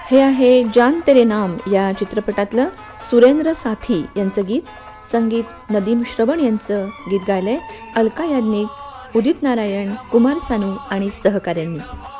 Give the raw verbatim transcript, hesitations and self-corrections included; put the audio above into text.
हे आहे जान तेरे नाम या चित्रपटातलं सुरेंद्र साथी यांचं गीत. संगीत नदीम श्रवण यांचं. गीत गायलंय अलका याज्ञिक, उदित नारायण, कुमार सानू आणि सहकाऱ्यांनी.